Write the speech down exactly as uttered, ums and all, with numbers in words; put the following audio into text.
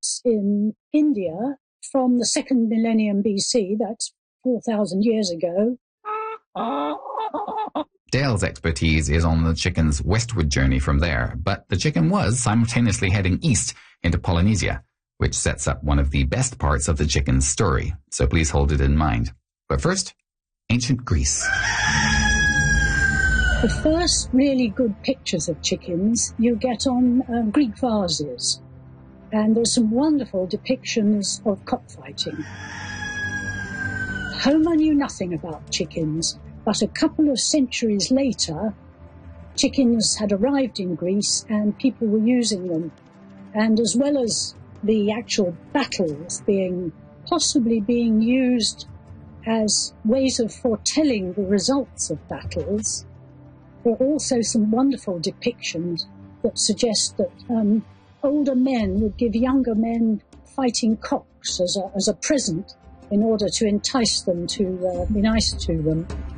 sites in India from the second millennium B C, that's four thousand years ago. Dale's expertise is on the chicken's westward journey from there, but the chicken was simultaneously heading east into Polynesia, which sets up one of the best parts of the chicken's story, so please hold it in mind. But first, ancient Greece. The first really good pictures of chickens you get on um, Greek vases, and there's some wonderful depictions of cockfighting. Homer knew nothing about chickens, but a couple of centuries later, chickens had arrived in Greece and people were using them. And as well as the actual battles being possibly being used as ways of foretelling the results of battles, there are also some wonderful depictions that suggest that um, older men would give younger men fighting cocks as a, as a present in order to entice them to uh, be nice to them.